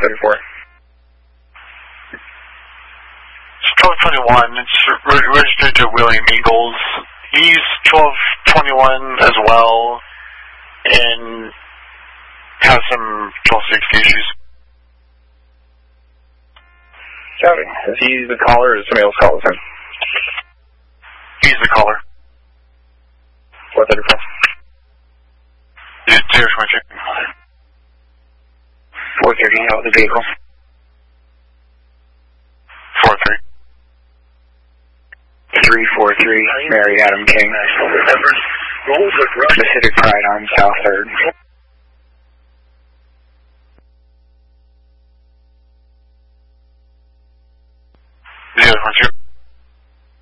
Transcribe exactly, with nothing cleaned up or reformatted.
thirty-four. It's twelve twenty-one. It's re registered to William Ingalls. He's twelve twenty-one as well, and has some twelve sixty issues. Copy. Is he the caller or is somebody else call him? He's the caller. four thirty-four. Zero twenty-two. four thirty, how the vehicle? four three. three four three, Mary Adam King. Pacific Pride on South third. Zero twenty-two.